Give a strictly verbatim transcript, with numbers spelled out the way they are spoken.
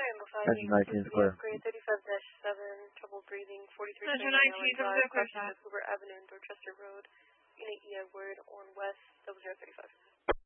That's nineteen square. Grade thirty-five dash seven, trouble breathing, forty-three Measure twenty-nine nineteen, Allen Drive, crossing that. Hoover Avenue and Dorchester Road, Unit E Edward, on West, double zero thirty-five.